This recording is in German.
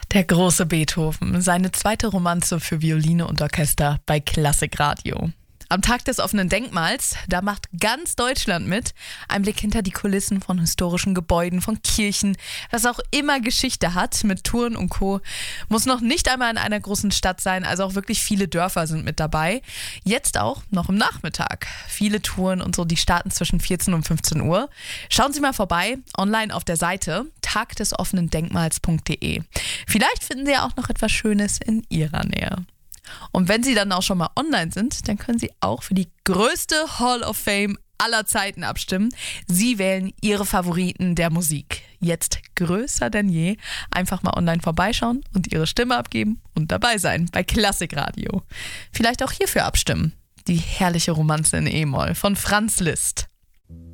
Der große Beethoven, seine zweite Romanze für Violine und Orchester bei Klassikradio. Am Tag des offenen Denkmals, da macht ganz Deutschland mit. Ein Blick hinter die Kulissen von historischen Gebäuden, von Kirchen, was auch immer Geschichte hat mit Touren und Co. Muss noch nicht einmal in einer großen Stadt sein, also auch wirklich viele Dörfer sind mit dabei. Jetzt auch noch im Nachmittag. Viele Touren und so, die starten zwischen 14 und 15 Uhr. Schauen Sie mal vorbei, online auf der Seite tagdesoffenendenkmals.de. Vielleicht finden Sie ja auch noch etwas Schönes in Ihrer Nähe. Und wenn Sie dann auch schon mal online sind, dann können Sie auch für die größte Hall of Fame aller Zeiten abstimmen. Sie wählen Ihre Favoriten der Musik. Jetzt größer denn je. Einfach mal online vorbeischauen und Ihre Stimme abgeben und dabei sein bei Klassikradio. Vielleicht auch hierfür abstimmen. Die herrliche Romanze in E-Moll von Franz Liszt.